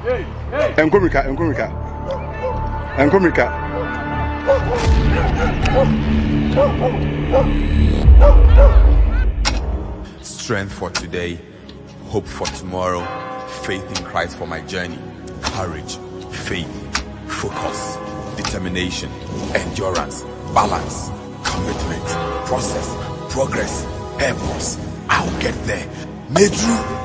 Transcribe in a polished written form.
Enkomika. Strength for today, hope for tomorrow, faith in Christ for my journey, courage, faith, focus, determination, endurance, balance, commitment, process, progress, purpose. I'll get there. Medru